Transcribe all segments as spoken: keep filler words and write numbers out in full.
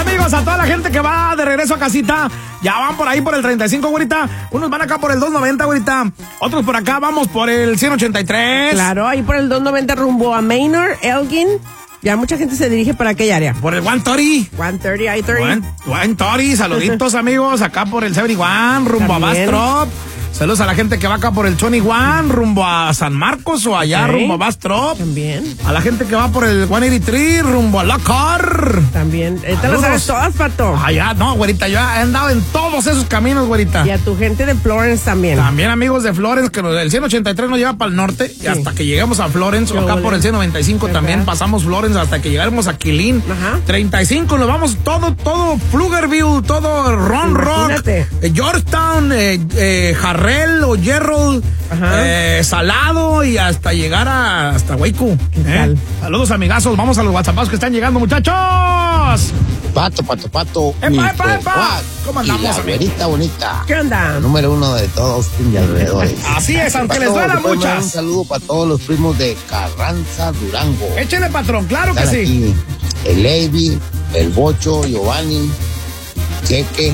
amigos, a toda la gente que va de regreso a casita. Ya van por ahí por el treinta y cinco, güerita. Unos van acá por el doscientos noventa, güerita. Otros por acá vamos por el ciento ochenta y tres. Claro, ahí por el doscientos noventa rumbo a Manor, Elgin. Ya mucha gente se dirige para aquella área. Por el ciento treinta. ciento treinta, I treinta. ciento treinta, saluditos amigos. Acá por el setenta y uno, rumbo También. a Bastrop. Saludos a la gente que va acá por el veintiuno, rumbo a San Marcos o allá, Ok. rumbo a Bastrop. También. A la gente que va por el ciento ochenta y tres, rumbo a Lacar. También. Eh, ¿Te las Saludos. sabes todas, Pato? Allá, no, güerita, yo he andado en todos esos caminos, güerita. Y a tu gente de Florence también. También amigos de Florence, que nos- el ciento ochenta y tres nos lleva para el norte y hasta que lleguemos a Florence, o Qué acá ole. por el ciento noventa y cinco Ajá. también pasamos Florence hasta que llegaremos a Quilín. Ajá. treinta y cinco nos vamos todo, todo Pflugerville, todo Round Rock, Imagínate. eh, Georgetown, eh, eh, Jarrell o Gerald, Ajá. eh, Salado y hasta llegar a hasta Huaycu. ¿Qué ¿eh? tal? Saludos amigazos, vamos a los WhatsApps que están llegando, muchachos. Pato, pato, pato. ¡Epa, mister epa, epa! Watt ¿Cómo y andamos, la amigo? güerita bonita. ¿Qué onda? Número uno de todos Austin y alrededores. Así es, aunque les Pato, duela ¿te puedes mandar muchas. Un saludo para todos los primos de Carranza, Durango. Échele, patrón, claro que Están sí. aquí el Levi, el Bocho, Giovanni, Cheque,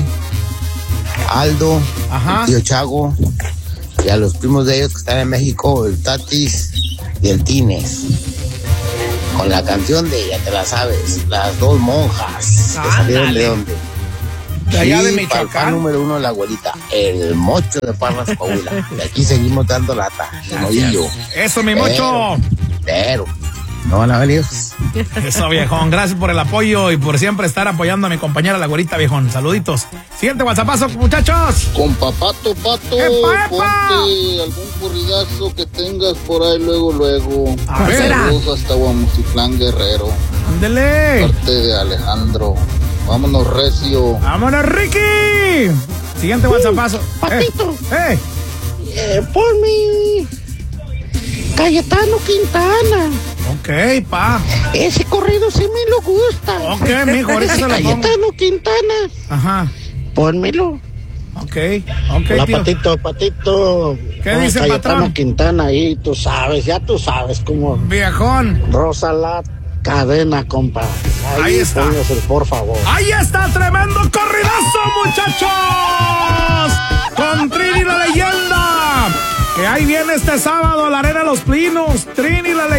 Aldo, Ajá. el tío Chago, y a los primos de ellos que están en México, el Tatis y el Tines. Con la canción de, ya te la sabes, Las Dos Monjas. Que salieron Ándale. de dónde. De allá de Y para el fan Michoacán. número uno, la abuelita, el Mocho de Parras, Coahuila. De aquí seguimos dando lata, de novillo. Eso, mi mocho. Pero, no van a ver hijos. Eso, viejón. Gracias por el apoyo y por siempre estar apoyando a mi compañera, la güerita, viejón. Saluditos. Siguiente WhatsAppazo, muchachos. Compa Pato, Pato, ¡Epa, epa! ponte algún corridazo que tengas por ahí luego, luego. A ver. será? Saludos hasta Guamucitlán, Guerrero. Ándele. Parte de Alejandro. Vámonos, recio. ¡Vámonos, Ricky! Siguiente WhatsAppazo. Patito. Eh, eh. Eh, ponme Cayetano Quintana. Ok, pa. Ese corrido sí me lo gusta. Ok, mijo, ahorita se lo pongo. Cayetano Quintana. Ajá. Pónmelo. Ok, ok, Hola, tío. Patito, Patito. ¿Qué Pon dice, Cayetano patrón? Quintana ahí, tú sabes, ya tú sabes cómo. Viejón. Rosa la cadena, compa. Ahí, Ahí está. póngaselo, por favor. Ahí está, tremendo corridazo, muchachos. Con Trini la leyenda. Que ahí viene este sábado a la Arena Los Pinos. Trini la leyenda.